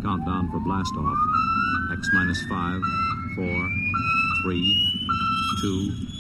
countdown for blastoff. X minus 5, 4, 3, 2,